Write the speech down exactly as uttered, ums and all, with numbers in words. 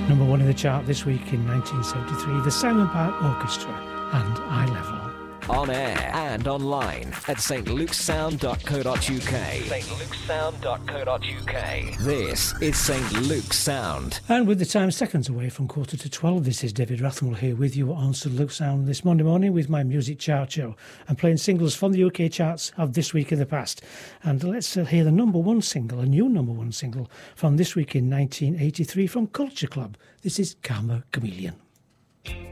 Number one in the chart this week in nineteen seventy-three, the Simon Park Orchestra and Eye Level. On air and online at s t luke's sound dot co dot u k. s t luke's sound dot co dot u k. This is Saint Luke's Sound. And with the time seconds away from quarter to twelve, this is David Rathmell here with you on Saint Luke's Sound this Monday morning with my music chart show. I'm playing singles from the U K charts of this week in the past. And let's uh, hear the number one single, a new number one single from this week in nineteen eighty-three from Culture Club. This is Karma Chameleon.